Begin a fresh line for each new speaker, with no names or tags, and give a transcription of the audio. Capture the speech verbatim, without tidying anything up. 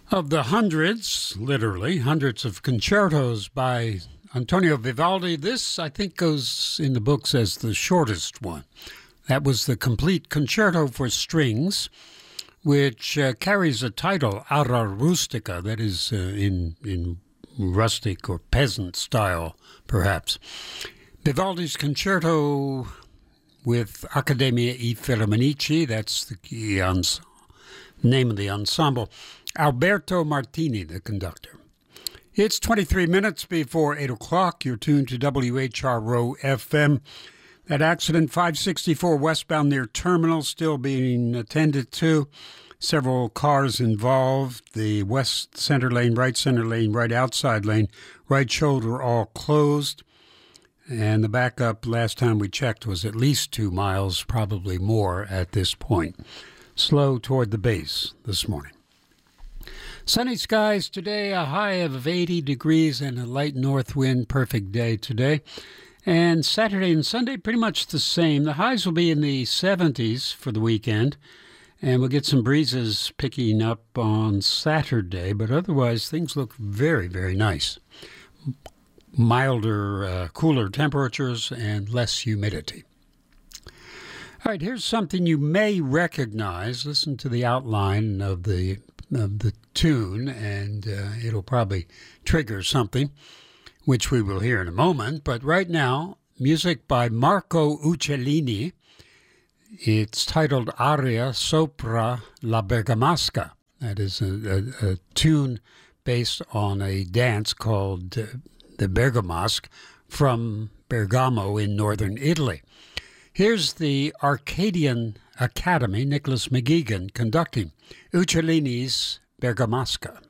Of the hundreds, literally, hundreds of concertos by Antonio Vivaldi, this, I think, goes in the books as the shortest one. That was the complete concerto for strings, which uh, carries a title, Ara Rustica, that is uh, in, in rustic or peasant style, perhaps. Vivaldi's concerto with Accademia I Filarmonici, that's the ens- name of the ensemble. Alberto Martini, the conductor. It's twenty-three minutes before eight o'clock. You're tuned to W H R O F M. That accident, five sixty-four westbound near Terminal, still being attended to. Several cars involved. The west center lane, right center lane, right outside lane, right shoulder all closed. And the backup, last time we checked, was at least two miles, probably more at this point. Slow toward the base this morning. Sunny skies today, a high of eighty degrees and a light north wind, perfect day today. And Saturday and Sunday, pretty much the same. The highs will be in the seventies for the weekend, and we'll get some breezes picking up on Saturday, but otherwise things look very, very nice. Milder, uh, cooler temperatures and less humidity. All right, here's something you may recognize. Listen to the outline of the of the tune, and uh, it'll probably trigger something, which we will hear in a moment. But right now, music by Marco Uccellini. It's titled Aria Sopra la Bergamasca. That is a, a, a tune based on a dance called uh, the Bergamasque from Bergamo in northern Italy. Here's the Arcadian Academy, Nicholas McGeegan, conducting Uccellini's Bergamasca.